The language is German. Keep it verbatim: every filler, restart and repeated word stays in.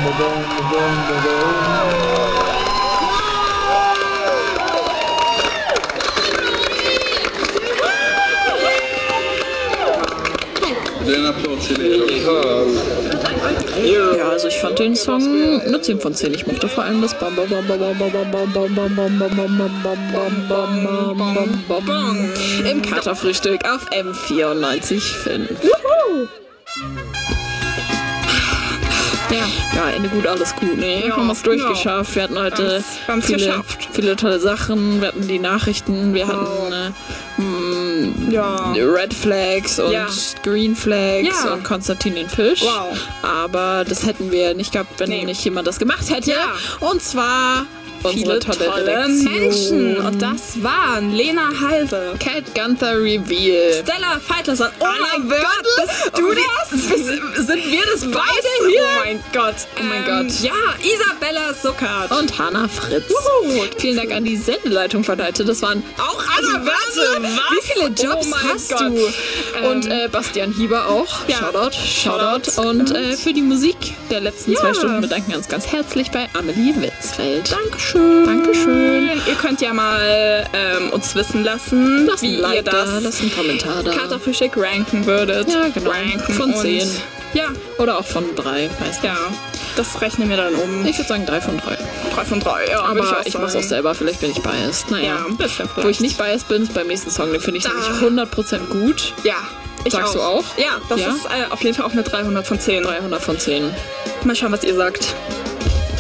Den Applaus hier. Ja, also ich fand den Song eine zehn von zehn. Ich mochte vor allem das Bam Bam Bam Bam Bam Bam Bam Bam Bam Bam Bam Bam Bam Bam Bam Bam Bam im Katerfrühstück auf M vierundneunzig Komma fünf. Ja, ja, Ende gut, alles gut. Nee, Ja, haben wir es genau. durchgeschafft. Wir hatten heute Wir haben's viele, geschafft. viele tolle Sachen. Wir hatten die Nachrichten, wir hatten äh, mh, Ja. Red Flags und Ja. Green Flags Ja. und Konstantin den Fisch. Wow. Aber das hätten wir nicht gehabt, wenn Nee. nicht jemand das gemacht hätte. Ja. Und zwar unsere Viele tolle, tolle Redaktion. Menschen. Und das waren Lena Halve, Cat Gunther Reveal. Stella Feitlerson. Oh mein Anna Gott, bist du das? Sind wir das beide Was? hier? Oh mein Gott. Oh mein ähm, Gott. Ja, Isabella Suckert. Und Hanna Fritz. Wuhu. Vielen Dank an die Sendeleitung von heute. Das waren auch also Anna warte, Warte, wie viele Jobs oh mein hast Gott. du? Und äh, Bastian Hieber auch. Ja. Shoutout, Shoutout. Shoutout. Und äh, für die Musik der letzten Ja. zwei Stunden bedanken wir uns ganz herzlich bei Amelie Witzfeld. Dankeschön. Dankeschön. Ihr könnt ja mal ähm, uns wissen lassen, Lass ein wie ihr Like da, das lass einen Kommentar da. Katerfrühstück ranken würdet. Ja, genau. Ranken Von und- zehn. Ja, Oder auch von drei, weiß nicht. ja. Das rechnen wir dann um. Ich würde sagen drei von drei. drei von drei, ja. würd Aber auch ich mach's auch sagen. selber, vielleicht bin ich biased. Naja. Ja, ein bisschen Wo ich nicht biased bin, ist beim nächsten Song, den finde ich Da. nämlich hundert Prozent gut. Ja. Ich Sagst du auch? Ja, das Ja? ist äh, auf jeden Fall auch eine dreihundert von zehn. dreihundert von zehn. Mal schauen, was ihr sagt.